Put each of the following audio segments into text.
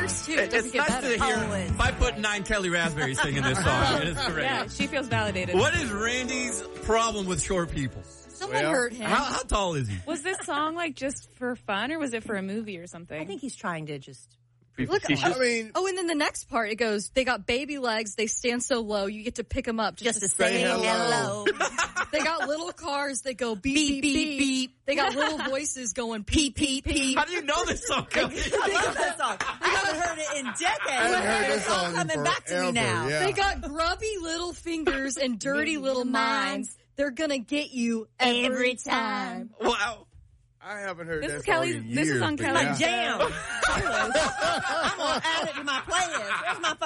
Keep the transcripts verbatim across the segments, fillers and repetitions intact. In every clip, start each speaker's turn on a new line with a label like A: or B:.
A: worse too. It doesn't
B: it's
A: get
B: nice
A: better.
B: to hear five foot nine Kelly Raspberry singing this song. It is great.
C: Yeah, she feels validated.
B: What is Randy's problem with short people?
A: Someone
D: Well,
A: hurt him.
B: How, how tall is he?
C: Was this song like just for fun, or was it for a movie or something?
E: I think he's trying to just...
A: Look,
D: I mean,
A: oh, and then the next part, it goes, they got baby legs, they stand so low, you get to pick them up just,
E: Just
A: to
E: to say hello.
A: They got little cars that go beep, beep, beep, beep. They got little voices going peep, peep, peep.
B: How do you know this song?
E: I love that song. I haven't heard it in decades.
D: I haven't heard this
E: It's all
D: song in
E: coming back to me
D: forever,
E: now.
D: yeah.
A: They got grubby little fingers and dirty little minds. They're gonna get you every,
E: Every
A: time.
E: time.
B: Wow.
D: I haven't heard
C: This
D: that
C: is Kelly's-
D: song in
C: this is
D: years,
C: on
D: but
C: Kelly's-
D: yeah.
E: My jam. I'm going to add it to my playlist. Where's my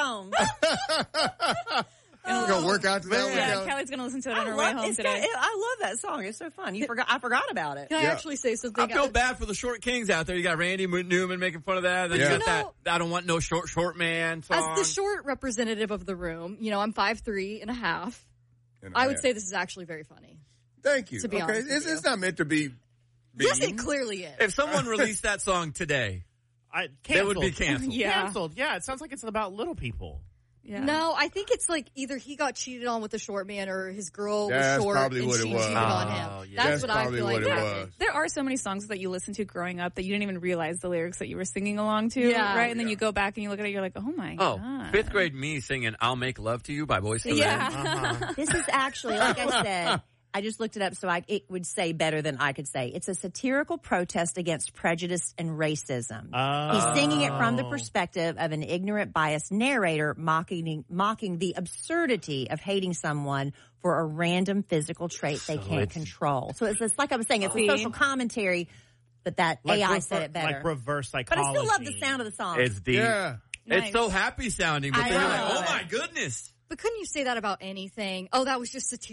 E: phone?
D: We're going to work out to that one,
C: yeah,
D: Kelly.
C: Kelly's gonna listen to it on
E: I
C: her way
E: love,
C: home
E: it's
C: today.
E: got, it, I love that song. It's so fun. You forgot. I forgot about it.
A: Can I
D: Yeah.
A: actually say something?
B: I feel bad for the short kings out there. You got Randy Newman making fun of that. Then
D: Yeah.
B: you got
A: You know-
B: that I don't want no short, short man song.
A: As the short representative of the room, you know, I'm five three and a half.
D: And
A: I would
D: have.
A: say this is actually very funny.
D: Thank you.
A: to be
D: okay,
A: honest with
D: it's,
A: you.
D: it's not meant to be.
A: Yes,
D: mean.
A: it clearly is.
B: If someone released that song today,
F: I,
B: they would
F: canceled.
B: be canceled.
C: Yeah.
F: Canceled. Yeah, it sounds like it's about little people.
C: Yeah.
A: No, I think it's like either he got cheated on with a short man or his girl
D: That's
A: was short
D: probably
A: and
D: what it
A: she
D: was.
A: cheated
B: Oh,
A: on him.
B: yeah.
A: That's,
D: That's
A: what I
D: probably
A: feel
D: what
A: like
D: it
A: happened.
D: was.
C: There are so many songs that you listen to growing up that you didn't even realize the lyrics that you were singing along to,
A: Yeah.
C: right? And then you go back and you look at it, you're like, oh my
B: Oh,
C: god.
B: fifth grade me singing "I'll Make Love to You" by Boyz two Men.
C: Yeah.
F: Uh-huh.
E: This is actually, like I said, I just looked it up so I, it would say better than I could say. It's a satirical protest against prejudice and racism.
F: Oh.
E: He's singing it from the perspective of an ignorant, biased narrator mocking, mocking the absurdity of hating someone for a random physical trait they
B: So
E: can't
B: it's-
E: control. So it's, it's like I was saying, it's
C: See?
E: a social commentary, but that
F: Like
E: A I
F: rever-
E: said it better.
F: Like reverse
E: but
F: psychology.
E: I still love the sound of the song.
B: It's deep.
D: Yeah.
B: It's
C: Nice.
B: so happy sounding, but
E: I
B: then you're like,
E: know.
B: oh my goodness.
A: But couldn't you say that about anything? Oh, that was just satirical.